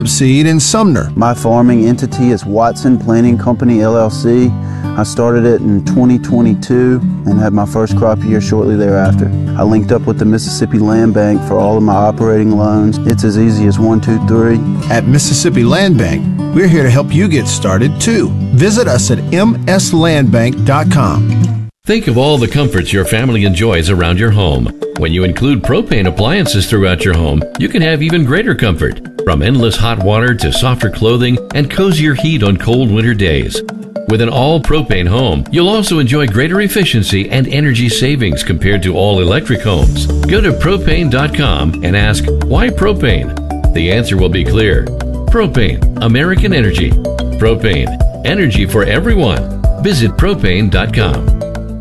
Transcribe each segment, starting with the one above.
Seed in Sumner. My farming entity is Watson Planting Company, LLC. I started it in 2022 and had my first crop year shortly thereafter. I linked up with the Mississippi Land Bank for all of my operating loans. It's as easy as 1, 2, 3. At Mississippi Land Bank, we're here to help you get started too. Visit us at mslandbank.com. Think of all the comforts your family enjoys around your home. When you include propane appliances throughout your home, you can have even greater comfort. From endless hot water to softer clothing and cozier heat on cold winter days. With an all-propane home, you'll also enjoy greater efficiency and energy savings compared to all-electric homes. Go to propane.com and ask, why propane? The answer will be clear. Propane, American energy. Propane, energy for everyone. Visit propane.com.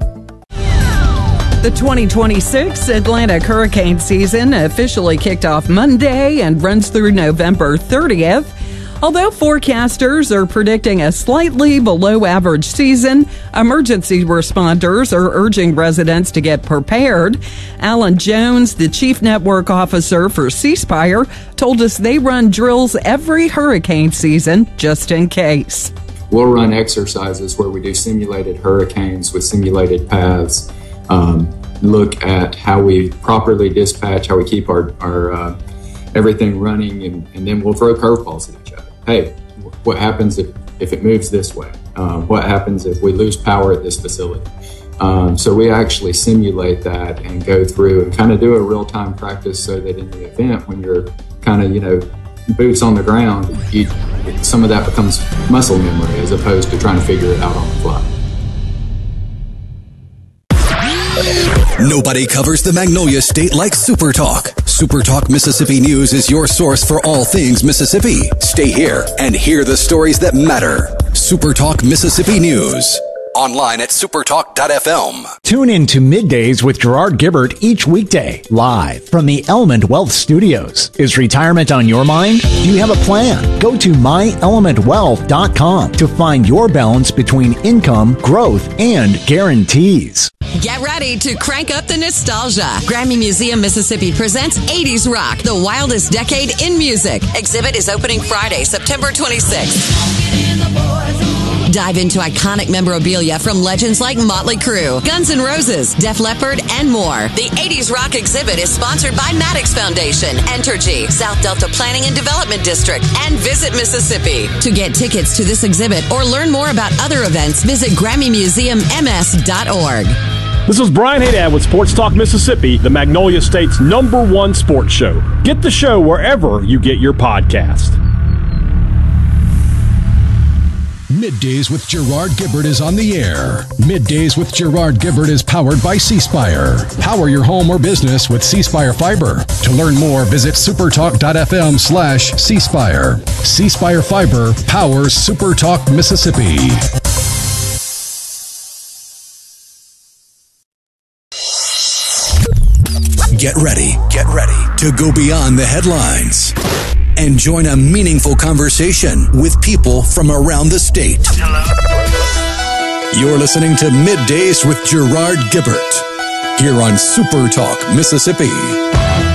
The 2026 Atlantic hurricane season officially kicked off Monday and runs through November 30th. Although forecasters are predicting a slightly below average season, emergency responders are urging residents to get prepared. Alan Jones, the chief network officer for C Spire, told us they run drills every hurricane season just in case. We'll run exercises where we do simulated hurricanes with simulated paths. Look at how we properly dispatch, how we keep our everything running, and then we'll throw curveballs at each other. Hey, what happens if it moves this way? What happens if we lose power at this facility? So we actually simulate that and go through and kind of do a real-time practice so that in the event when you're kind of, boots on the ground, some of that becomes muscle memory as opposed to trying to figure it out on the fly. Nobody covers the Magnolia State like Super Talk. Super Talk Mississippi News is your source for all things Mississippi. Stay here and hear the stories that matter. Super Talk Mississippi News. Online at supertalk.fm. Tune in to Middays with Gerard Gibbert each weekday, live from the Element Wealth Studios. Is retirement on your mind? Do you have a plan? Go to myelementwealth.com to find your balance between income, growth, and guarantees. Get ready to crank up the nostalgia. Grammy Museum Mississippi presents 80s Rock, the wildest decade in music. Exhibit is opening Friday, September 26th. Dive into iconic memorabilia from legends like Motley Crue, Guns N' Roses, Def Leppard, and more. The 80s Rock exhibit is sponsored by Maddox Foundation, Entergy, South Delta Planning and Development District, and Visit Mississippi. To get tickets to this exhibit or learn more about other events, visit GrammyMuseumMS.org. This is Brian Haydad with Sports Talk Mississippi, the Magnolia State's #1 sports show. Get the show wherever you get your podcast. Middays with Gerard Gibbert is on the air. Middays with Gerard Gibbert is powered by C Spire. Power your home or business with C Spire Fiber. To learn more, visit supertalk.fm/C Spire. C Spire Fiber powers Super Talk Mississippi. Get ready to go beyond the headlines and join a meaningful conversation with people from around the state. Hello. You're listening to Middays with Gerard Gibbert here on Super Talk Mississippi.